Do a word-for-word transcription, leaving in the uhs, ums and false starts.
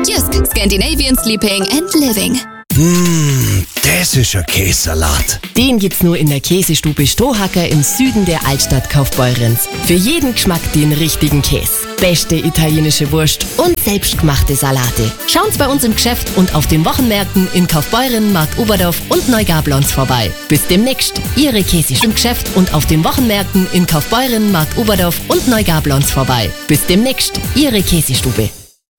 Jysk, Scandinavian Sleeping and Living. Mmh, das ist ein Käsesalat. Den gibt's nur in der Käsestube Stohacker im Süden der Altstadt Kaufbeurenz. Für jeden Geschmack den richtigen Käse. Beste italienische Wurst und selbstgemachte Salate. Schaut's bei uns im Geschäft und auf den Wochenmärkten in Kaufbeuren, Markt Oberdorf und Neugablons vorbei. Bis demnächst, Ihre Käsestube im Geschäft und auf den Wochenmärkten in Kaufbeuren, Markt Oberdorf und Neugablons vorbei. Bis demnächst, Ihre Käsestube.